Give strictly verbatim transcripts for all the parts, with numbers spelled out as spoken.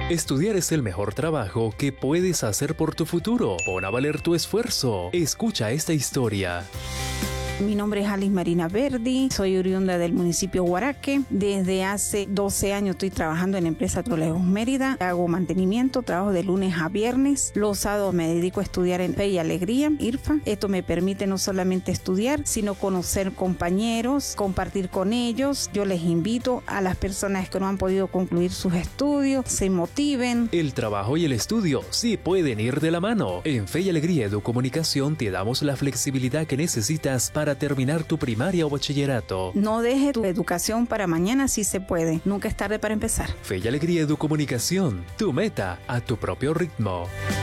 Estudiar es el mejor trabajo que puedes hacer por tu futuro. Pon a valer tu esfuerzo. Escucha esta historia. Mi nombre es Alice Marina Verdi, soy oriunda del municipio Guaraque. Desde hace doce años estoy trabajando en la empresa Trolejos Mérida. Hago mantenimiento, trabajo de lunes a viernes. Los sábados me dedico a estudiar en Fe y Alegría, I R F A. Esto me permite no solamente estudiar, sino conocer compañeros, compartir con ellos. Yo les invito a las personas que no han podido concluir sus estudios, se motiven. El trabajo y el estudio sí pueden ir de la mano. En Fe y Alegría Educomunicación te damos la flexibilidad que necesitas para para terminar tu primaria o bachillerato. No dejes tu educación para mañana si se puede. Nunca es tarde para empezar. Fe y Alegría Educomunicación, tu meta a tu propio ritmo.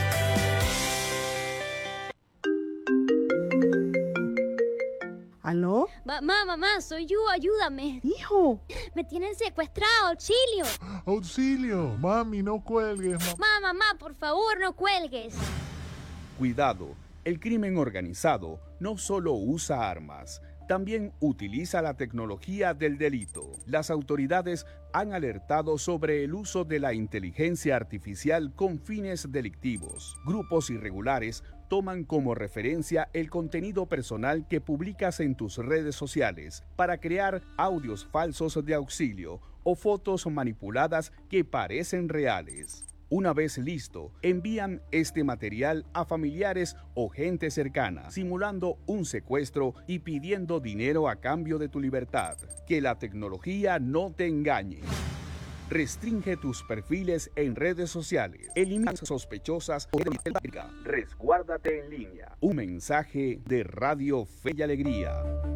¿Aló? Mamá, mamá, soy yo, ayúdame. Hijo. Me tienen secuestrado, auxilio. Auxilio, mami, no cuelgues. Mamá, mamá, por favor, no cuelgues. Cuidado. El crimen organizado no solo usa armas, también utiliza la tecnología del delito. Las autoridades han alertado sobre el uso de la inteligencia artificial con fines delictivos. Grupos irregulares toman como referencia el contenido personal que publicas en tus redes sociales para crear audios falsos de auxilio o fotos manipuladas que parecen reales. Una vez listo, envían este material a familiares o gente cercana, simulando un secuestro y pidiendo dinero a cambio de tu libertad. Que la tecnología no te engañe. Restringe tus perfiles en redes sociales. Elimina sospechosas o resguárdate en línea. Un mensaje de Radio Fe y Alegría.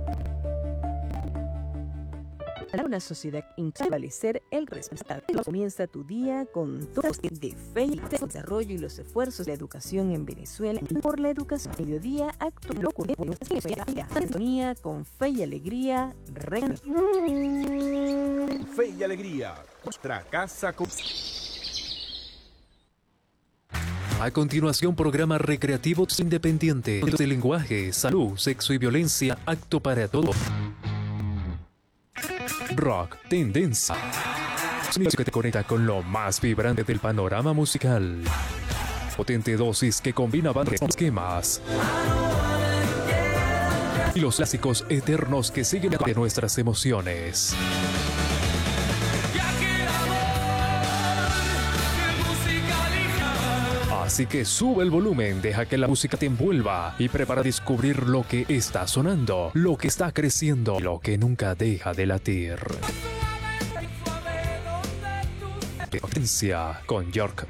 Para una sociedad prevalecer el respeto. Comienza tu día con todos de fe y el desarrollo y los esfuerzos de la educación en Venezuela por la educación. Mediodía actual sintonía con Fe y Alegría. Fe y Alegría, nuestra casa con... A continuación, programa recreativo independiente de lenguaje, salud, sexo y violencia, apto para todo. Rock, tendencia. Música que te conecta con lo más vibrante del panorama musical. Potente dosis que combina bandas esquemas. Y los clásicos eternos que siguen de nuestras emociones. Así que sube el volumen, deja que la música te envuelva y prepara a descubrir lo que está sonando, lo que está creciendo, lo que nunca deja de latir. Potencia con York